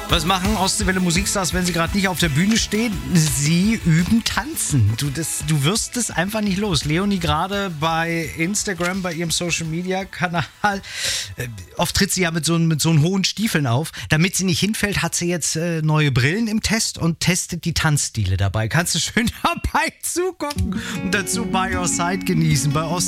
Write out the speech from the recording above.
Was machen Ostseewelle Musikstars, wenn sie gerade nicht auf der Bühne stehen? Sie üben Tanzen. Du wirst es einfach nicht los. Leonie gerade bei Instagram, bei ihrem Social-Media-Kanal, oft tritt sie ja mit so hohen Stiefeln auf. Damit sie nicht hinfällt, hat sie jetzt neue Brillen im Test und testet die Tanzstile dabei. Kannst du schön dabei zugucken und dazu By Your Side genießen bei